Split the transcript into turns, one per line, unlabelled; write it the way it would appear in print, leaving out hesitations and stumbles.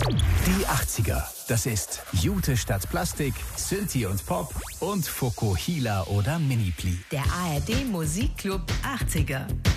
Die 80er. Das ist Jute statt Plastik, Synthi und Pop und Fokuhila oder Minipli.
Der ARD Musikclub 80er.